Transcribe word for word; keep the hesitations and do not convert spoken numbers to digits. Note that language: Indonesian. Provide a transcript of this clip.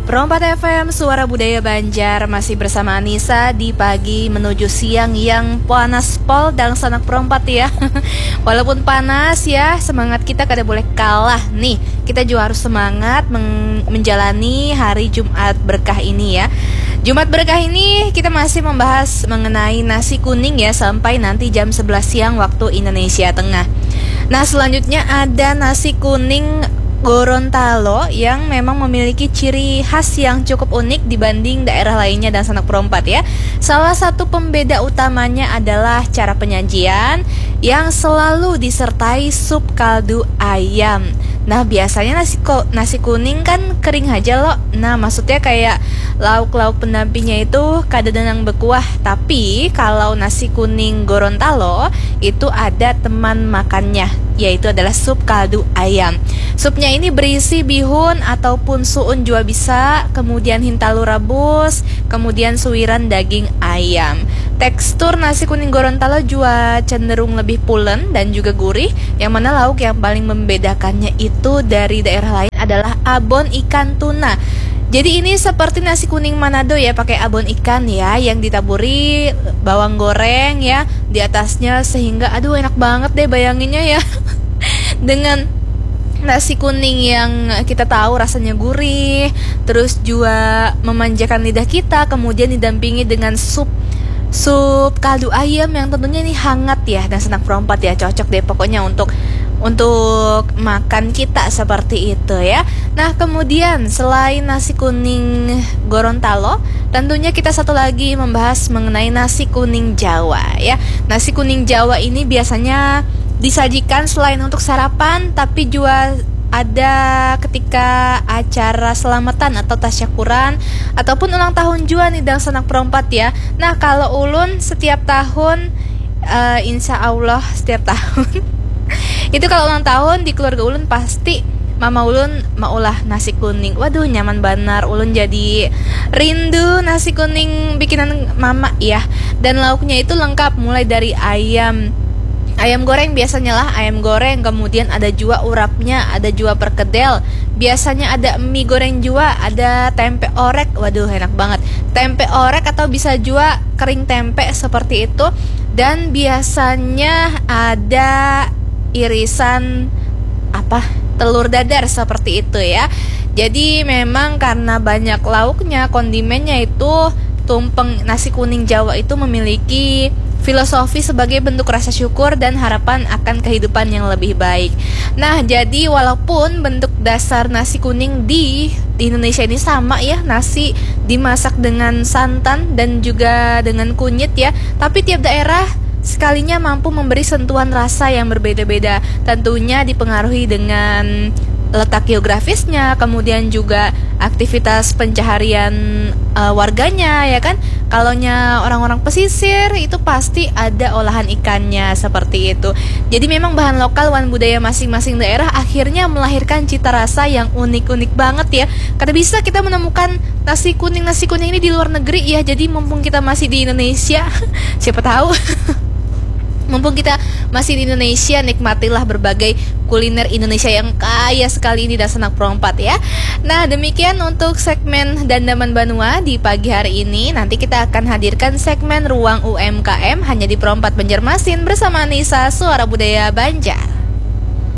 Perompat F M, Suara Budaya Banjar, masih bersama Anissa di pagi menuju siang yang panas pol dan sanak perompat ya. Walaupun panas ya, semangat kita kada boleh kalah nih. Kita juga harus semangat men- menjalani hari Jumat berkah ini ya. Jumat berkah ini kita masih membahas mengenai nasi kuning ya, sampai nanti jam sebelas siang waktu Indonesia Tengah. Nah, selanjutnya ada nasi kuning Gorontalo yang memang memiliki ciri khas yang cukup unik dibanding daerah lainnya dan sanak perompat ya. Salah satu pembeda utamanya adalah cara penyajian yang selalu disertai sup kaldu ayam. Nah, biasanya nasi ko- nasi kuning kan kering aja loh. Nah, maksudnya kayak lauk-lauk pendampingnya itu kada denang berkuah. Tapi kalau nasi kuning Gorontalo itu ada teman makannya, yaitu adalah sup kaldu ayam. Supnya ini berisi bihun ataupun suun juga bisa, kemudian hintalu rebus, kemudian suiran daging ayam. Tekstur nasi kuning Gorontalo juga cenderung lebih pulen dan juga gurih. Yang mana lauk yang paling membedakannya itu dari daerah lain adalah abon ikan tuna. Jadi ini seperti nasi kuning Manado ya, pakai abon ikan ya, yang ditaburi bawang goreng ya di atasnya, sehingga aduh enak banget deh bayanginnya ya. Dengan nasi kuning yang kita tahu rasanya gurih, terus juga memanjakan lidah kita, kemudian didampingi dengan sup sup kaldu ayam yang tentunya ini hangat ya, dan sanak perompat ya, cocok deh pokoknya untuk untuk makan kita seperti itu ya. Nah, kemudian selain nasi kuning Gorontalo, tentunya kita satu lagi membahas mengenai nasi kuning Jawa ya. Nasi kuning Jawa ini biasanya disajikan selain untuk sarapan, tapi juga ada ketika acara selamatan atau tasyakuran ataupun ulang tahun juga nih dan sanak perompat ya. Nah, kalau ulun setiap tahun, uh, insya Allah setiap tahun itu kalau ulang tahun di keluarga ulun pasti mama ulun maulah nasi kuning. Waduh, nyaman banar, ulun jadi rindu nasi kuning bikinan mama ya. Dan lauknya itu lengkap, mulai dari ayam Ayam goreng biasanya lah, ayam goreng, kemudian ada juga urapnya, ada juga perkedel. Biasanya ada mie goreng juga, ada tempe orek. Waduh, enak banget. Tempe orek atau bisa juga kering tempe seperti itu. Dan biasanya ada irisan apa? Telur dadar seperti itu ya. Jadi memang karena banyak lauknya, kondimennya itu, tumpeng nasi kuning Jawa itu memiliki filosofi sebagai bentuk rasa syukur dan harapan akan kehidupan yang lebih baik. Nah, jadi walaupun bentuk dasar nasi kuning di, di Indonesia ini sama ya, nasi dimasak dengan santan dan juga dengan kunyit ya, tapi tiap daerah sekalinya mampu memberi sentuhan rasa yang berbeda-beda. Tentunya dipengaruhi dengan letak geografisnya, kemudian juga aktivitas pencaharian uh, warganya ya kan. Kalaunya orang-orang pesisir itu pasti ada olahan ikannya seperti itu. Jadi memang bahan lokal wan budaya masing-masing daerah akhirnya melahirkan cita rasa yang unik-unik banget ya. Karena bisa kita menemukan nasi kuning nasi kuning ini di luar negeri ya. Jadi mumpung kita masih di Indonesia, siapa tahu mumpung kita masih di Indonesia, nikmatilah berbagai kuliner Indonesia yang kaya sekali ini dan sanak perompat ya. Nah, demikian untuk segmen Dandaman Banua di pagi hari ini. Nanti kita akan hadirkan segmen Ruang U M K M hanya di Perompat Banjarmasin bersama Anissa, Suara Budaya Banjar.